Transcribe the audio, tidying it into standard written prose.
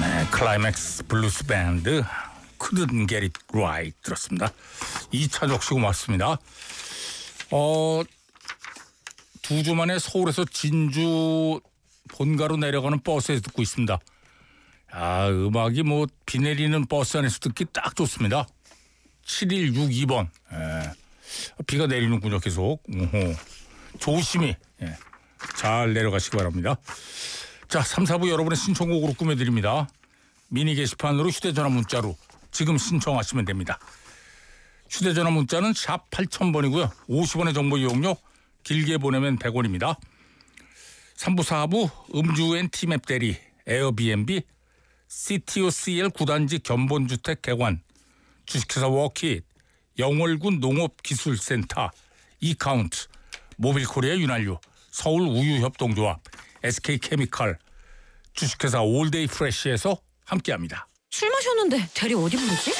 네, 클라이맥스 블루스 밴드 Couldn't Get It Right 들었습니다. 이차적 씨 고맙습니다. 2주 만에 서울에서 진주 본가로 내려가는 버스에서 듣고 있습니다. 음악이 비 내리는 버스 안에서 듣기 딱 좋습니다. 7162번. 비가 내리는군요, 계속. 조심히 잘 내려가시기 바랍니다. 자, 3, 4부 여러분의 신청곡으로 꾸며드립니다. 미니 게시판으로 휴대전화 문자로 지금 신청하시면 됩니다. 휴대전화 문자는 샵 8000번이고요. 50원의 정보 이용료, 길게 보내면 100원입니다. 3부, 4부 음주엔 티맵 대리, 에어비앤비, CTOCL 9단지 견본주택 개관, 주식회사 워킷, 영월군 농업기술센터, 이카운트, 모빌코리아 윤활유, 서울우유협동조합, SK케미칼, 주식회사 올데이 프레쉬에서 함께합니다. 술 마셨는데 대리 어디 부르지?